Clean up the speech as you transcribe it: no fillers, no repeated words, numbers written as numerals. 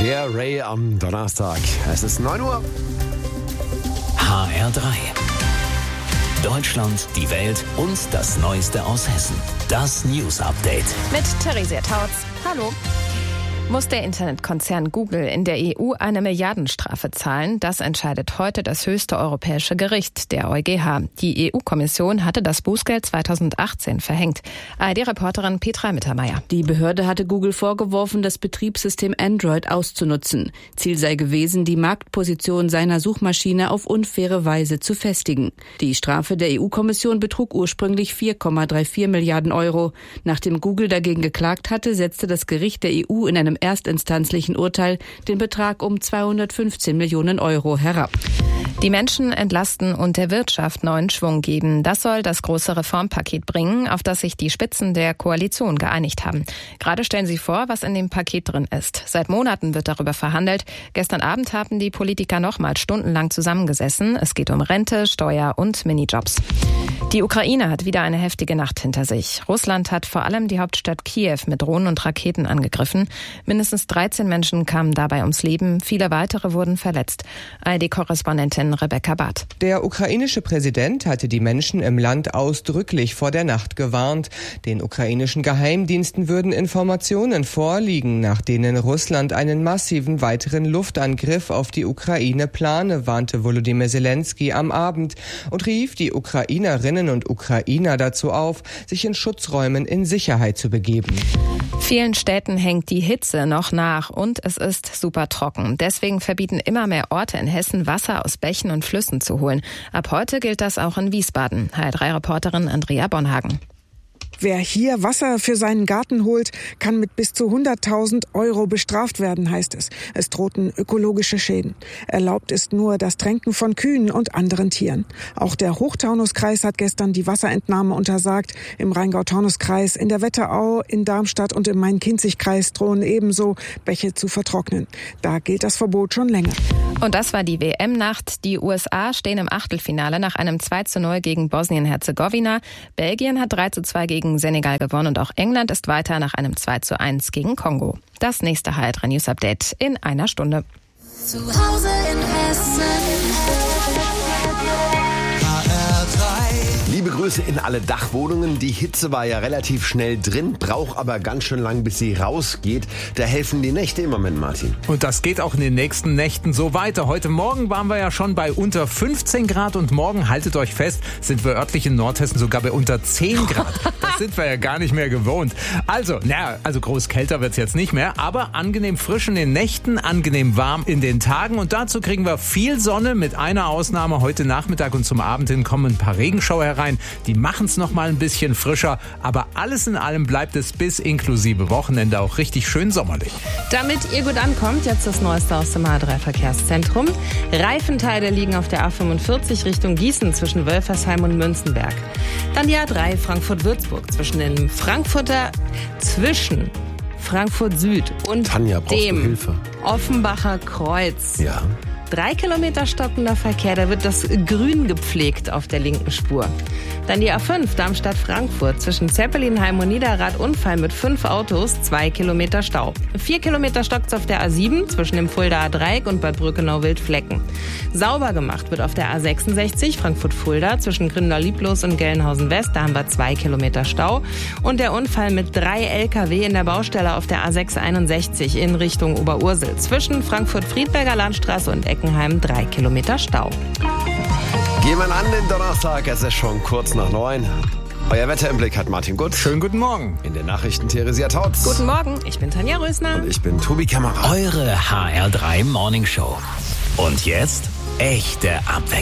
Der Ray am Donnerstag. Es ist 9 Uhr. HR3. Deutschland, die Welt und das Neueste aus Hessen. Das News Update. Mit Theresia Tautz. Hallo. Muss der Internetkonzern Google in der EU eine Milliardenstrafe zahlen? Das entscheidet heute das höchste europäische Gericht, der EuGH. Die EU-Kommission hatte das Bußgeld 2018 verhängt. ARD-Reporterin Petra Mittermeier. Die Behörde hatte Google vorgeworfen, das Betriebssystem Android auszunutzen. Ziel sei gewesen, die Marktposition seiner Suchmaschine auf unfaire Weise zu festigen. Die Strafe der EU-Kommission betrug ursprünglich 4,34 Milliarden Euro. Nachdem Google dagegen geklagt hatte, setzte das Gericht der EU in einem erstinstanzlichen Urteil den Betrag um 215 Millionen Euro herab. Die Menschen entlasten und der Wirtschaft neuen Schwung geben. Das soll das große Reformpaket bringen, auf das sich die Spitzen der Koalition geeinigt haben. Gerade stellen sie vor, was in dem Paket drin ist. Seit Monaten wird darüber verhandelt. Gestern Abend haben die Politiker nochmal stundenlang zusammengesessen. Es geht um Rente, Steuer und Minijobs. Die Ukraine hat wieder eine heftige Nacht hinter sich. Russland hat vor allem die Hauptstadt Kiew mit Drohnen und Raketen angegriffen. Mindestens 13 Menschen kamen dabei ums Leben. Viele weitere wurden verletzt. ARD-Korrespondentin Rebecca Barth. Der ukrainische Präsident hatte die Menschen im Land ausdrücklich vor der Nacht gewarnt. Den ukrainischen Geheimdiensten würden Informationen vorliegen, nach denen Russland einen massiven weiteren Luftangriff auf die Ukraine plane, warnte Volodymyr Zelensky am Abend und rief die Ukrainerinnen und Ukrainer dazu auf, sich in Schutzräumen in Sicherheit zu begeben. Vielen Städten hängt die Hitze noch nach und es ist super trocken. Deswegen verbieten immer mehr Orte in Hessen, Wasser aus Bächen und Flüssen zu holen. Ab heute gilt das auch in Wiesbaden. HR3-Reporterin Andrea Bonhagen. Wer hier Wasser für seinen Garten holt, kann mit bis zu 100.000 Euro bestraft werden, heißt es. Es drohten ökologische Schäden. Erlaubt ist nur das Tränken von Kühen und anderen Tieren. Auch der Hochtaunuskreis hat gestern die Wasserentnahme untersagt. Im Rheingau-Taunus-Kreis, in der Wetterau, in Darmstadt und im Main-Kinzig-Kreis drohen ebenso Bäche zu vertrocknen. Da gilt das Verbot schon länger. Und das war die WM-Nacht. Die USA stehen im Achtelfinale nach einem 2:0 gegen Bosnien-Herzegowina. Belgien hat 3:2 gegen Senegal gewonnen und auch England ist weiter nach einem 2:1 gegen Kongo. Das nächste HR3 News Update in einer Stunde. Zu Hause in Hessen. Liebe Grüße in alle Dachwohnungen. Die Hitze war ja relativ schnell drin, braucht aber ganz schön lang, bis sie rausgeht. Da helfen die Nächte im Moment, Martin. Und das geht auch in den nächsten Nächten so weiter. Heute Morgen waren wir ja schon bei unter 15 Grad und morgen, haltet euch fest, sind wir örtlich in Nordhessen sogar bei unter 10 Grad. Das sind wir ja gar nicht mehr gewohnt. Also groß kälter wird's jetzt nicht mehr, aber angenehm frisch in den Nächten, angenehm warm in den Tagen und dazu kriegen wir viel Sonne mit einer Ausnahme. Heute Nachmittag und zum Abend hin kommen ein paar Regenschauer herein. Die machen es noch mal ein bisschen frischer, aber alles in allem bleibt es bis inklusive Wochenende auch richtig schön sommerlich. Damit ihr gut ankommt, jetzt das Neueste aus dem A3-Verkehrszentrum. Reifenteile liegen auf der A45 Richtung Gießen zwischen Wölfersheim und Münzenberg. Dann die A3 Frankfurt-Würzburg zwischen Frankfurt Süd und Tanja, brauchst du dem Hilfe? Offenbacher Kreuz. Ja. 3 Kilometer stockender Verkehr, da wird das Grün gepflegt auf der linken Spur. Dann die A5 Darmstadt-Frankfurt zwischen Zeppelinheim und Niederrad Unfall mit 5 Autos, 2 Kilometer Stau. 4 Kilometer stockt's auf der A7 zwischen dem Fuldaer Dreieck und Bad Brückenau-Wildflecken. Sauber gemacht wird auf der A66 Frankfurt-Fulda zwischen Gründau-Lieblos und Gelnhausen-West, da haben wir 2 Kilometer Stau. Und der Unfall mit 3 LKW in der Baustelle auf der A661 in Richtung Oberursel zwischen Frankfurt-Friedberger Landstraße und Eckenheim 3 Kilometer Stau. Gehen wir an den Donnerstag, es ist schon kurz nach 9. Euer Wetter im Blick hat Martin Gutt. Schönen guten Morgen. In den Nachrichten Theresia Tautz. Guten Morgen, ich bin Tanja Rösner. Und ich bin Tobi Kämmerer. Eure HR3 Morning Show. Und jetzt echte Abwechslung.